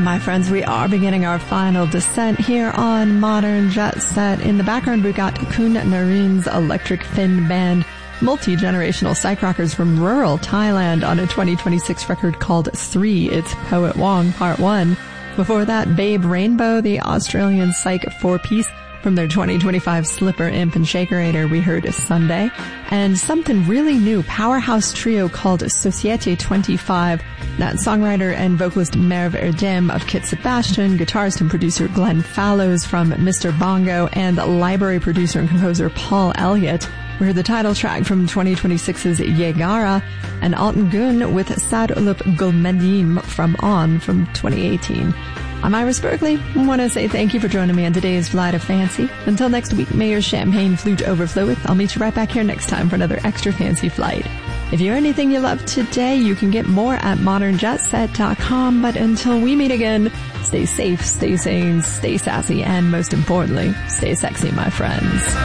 My friends, we are beginning our final descent here on Modern Jet Set. In the background, we've got Kun Narin's Electric Fin Band, multi-generational psych rockers from rural Thailand on a 2026 record called 3. It's Poet Wong Part 1. Before that, Babe Rainbow, the Australian psych four-piece from their 2025 Slipper, Imp, and Shakerator, we heard Sunday. And something really new, powerhouse trio called Societe 25. That songwriter and vocalist Merv Erdem of Kit Sebastian, guitarist and producer Glenn Fallows from Mr. Bongo, and library producer and composer Paul Elliott. We heard the title track from 2026's Yegara, and Alton Gun with Sad Ulup Gulmedim from On from 2018. I'm Iris Berkeley. I want to say thank you for joining me on today's Flight of Fancy. Until next week, may your champagne flute overflow with. I'll meet you right back here next time for another extra fancy flight. If you heard anything you loved today, you can get more at modernjetset.com. But until we meet again, stay safe, stay sane, stay sassy, and most importantly, stay sexy, my friends.